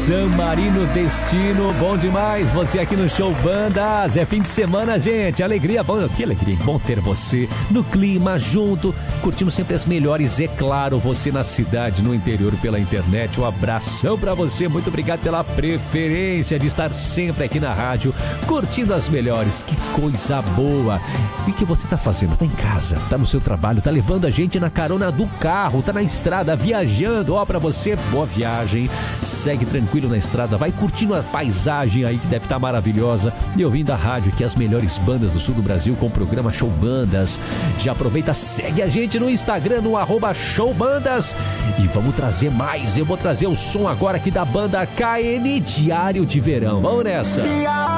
San Marino Destino. Bom demais você aqui no Show Bandas. É fim de semana, gente. Alegria, bom, que alegria. Bom ter você no clima, junto, curtindo sempre as melhores. É claro, você na cidade, no interior, pela internet. Um abração pra você. Muito obrigado pela preferência de estar sempre aqui na rádio, curtindo as melhores. Que coisa boa. E o que você tá fazendo? Tá em casa, tá no seu trabalho, tá levando a gente na carona do carro, tá na estrada, viajando. Ó, pra você, boa viagem. Segue tranquilo na estrada, vai curtindo a paisagem aí que deve estar maravilhosa e ouvindo a rádio, que é as melhores bandas do sul do Brasil com o programa Show Bandas. Já aproveita, segue a gente no Instagram, no @showbandas, e vamos trazer mais. Eu vou trazer o som agora aqui da banda KN Diário de Verão. Vamos nessa.